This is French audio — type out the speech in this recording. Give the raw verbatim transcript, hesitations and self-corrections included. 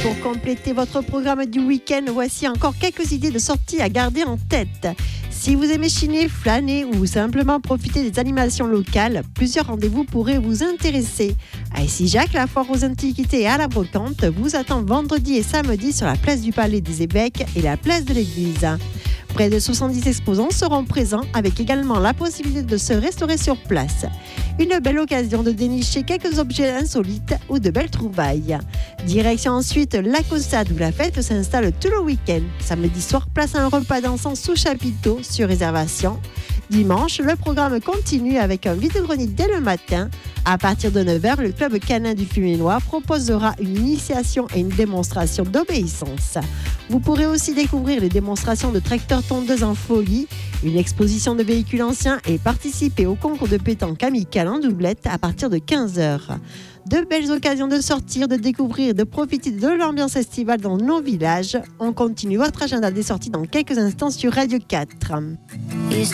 Pour compléter votre programme du week-end, voici encore quelques idées de sorties à garder en tête. Si vous aimez chiner, flâner ou simplement profiter des animations locales, plusieurs rendez-vous pourraient vous intéresser. À Essigeac, la foire aux antiquités et à la brocante vous attend vendredi et samedi sur la place du Palais des Évêques et la place de l'Église. Près de soixante-dix exposants seront présents avec également la possibilité de se restaurer sur place. Une belle occasion de dénicher quelques objets insolites ou de belles trouvailles. Direction ensuite la Caussade où la fête s'installe tout le week-end. Samedi soir, place à un repas dansant sous chapiteau sur réservation. Dimanche, le programme continue avec un vide-grenier dès le matin. À partir de neuf heures, le club canin du Fumier Noir proposera une initiation et une démonstration d'obéissance. Vous pourrez aussi découvrir les démonstrations de tracteurs tondeuses en folie, une exposition de véhicules anciens et participer au concours de pétanque amical en doublette à partir de quinze heures. De belles occasions de sortir, de découvrir et de profiter de l'ambiance estivale dans nos villages. On continue votre agenda des sorties dans quelques instants sur Radio quatre. It's